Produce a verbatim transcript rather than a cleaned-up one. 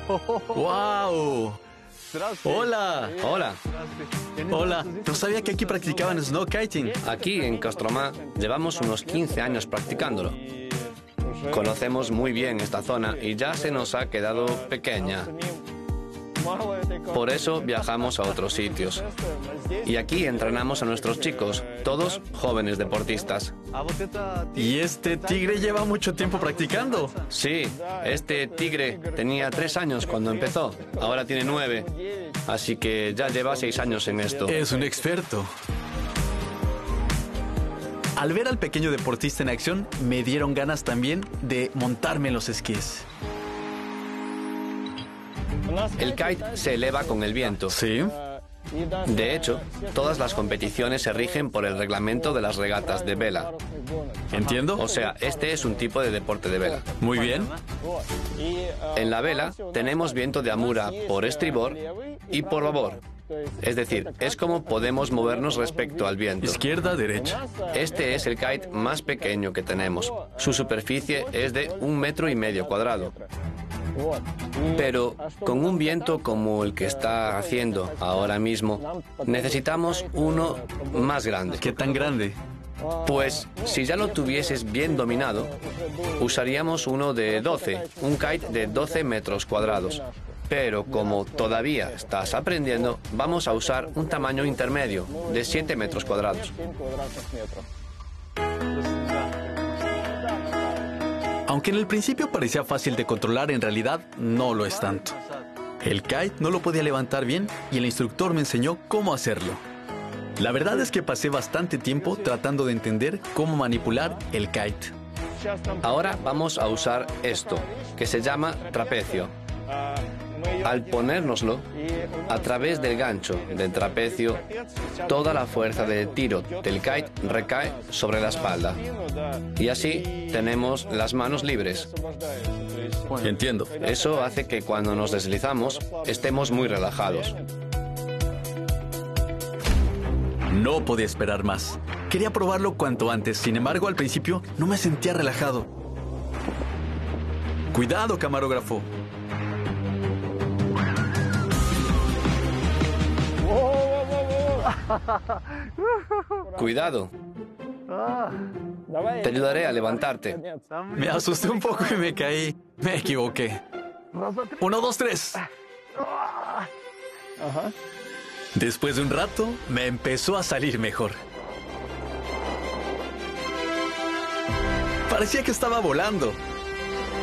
¡Wow! ¡Hola! Hola, Hola, no sabía que aquí practicaban snow kiting. aquí en Kostromá llevamos unos quince años practicándolo. Conocemos muy bien esta zona y ya se nos ha quedado pequeña. Por eso viajamos a otros sitios. Y aquí entrenamos a nuestros chicos, todos jóvenes deportistas. ¿Y este tigre lleva mucho tiempo practicando? Sí, este tigre tenía tres años cuando empezó, ahora tiene nueve. Así que ya lleva seis años en esto. Es un experto. Al ver al pequeño deportista en acción, me dieron ganas también de montarme en los esquís. El kite se eleva con el viento. ¿Sí? De hecho, todas las competiciones se rigen por el reglamento de las regatas de vela. ¿Entiendo? O sea, este es un tipo de deporte de vela. Muy bien. En la vela tenemos viento de Amura por estribor y por babor. Es decir, es como podemos movernos respecto al viento. Izquierda, derecha. Este es el kite más pequeño que tenemos. Su superficie es de un metro y medio cuadrado. Pero con un viento como el que está haciendo ahora mismo, necesitamos uno más grande. ¿Qué tan grande? Pues si ya lo tuvieses bien dominado, usaríamos uno de doce, un kite de doce metros cuadrados. Pero como todavía estás aprendiendo, vamos a usar un tamaño intermedio de siete metros cuadrados. Aunque en el principio parecía fácil de controlar, en realidad no lo es tanto. El kite no lo podía levantar bien y el instructor me enseñó cómo hacerlo. La verdad es que pasé bastante tiempo tratando de entender cómo manipular el kite. Ahora vamos a usar esto, que se llama trapecio. Al ponérnoslo, a través del gancho del trapecio, toda la fuerza del tiro del kite recae sobre la espalda. Y así tenemos las manos libres. Entiendo. Eso hace que cuando nos deslizamos estemos muy relajados. No podía esperar más. Quería probarlo cuanto antes, sin embargo, al principio no me sentía relajado. Cuidado, camarógrafo. Cuidado. Te ayudaré a levantarte. Me asusté un poco y me caí. Me equivoqué. Uno, dos, tres. Después de un rato, me empezó a salir mejor. Parecía que estaba volando.